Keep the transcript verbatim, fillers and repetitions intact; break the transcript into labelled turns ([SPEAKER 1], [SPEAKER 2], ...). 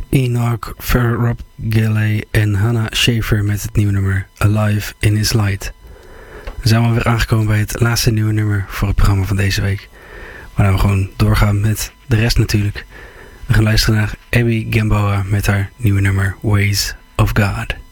[SPEAKER 1] Enoch Rob Gilley en Hannah Schaefer met het nieuwe nummer Alive in His Light. Dan zijn we weer aangekomen bij het laatste nieuwe nummer voor het programma van deze week. Waarna we gewoon doorgaan met de rest natuurlijk. We gaan luisteren naar Abby Gamboa met haar nieuwe nummer Ways of God.